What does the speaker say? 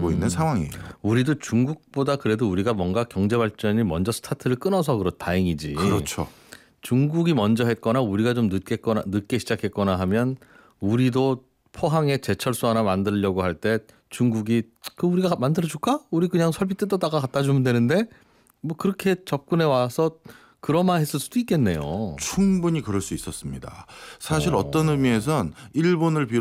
되고 있는 상황이에요. 우리도 중국보다 그래도 우리가 뭔가 경제 발전이 먼저 스타트를 끊어서 다행이지. 그렇죠. 중국이 먼저 했거나 우리가 좀 늦게 시작했거나 하면 우리도 포항에 제철소 하나 만들려고 할 때 중국이 우리가 만들어 줄까? 우리 그냥 설비 뜯어다가 갖다 주면 되는데 뭐 그렇게 접근해 와서 그러마했을 수도 있겠네요. 충분히 그럴 수 있었습니다. 사실 어떤 의미에선 일본을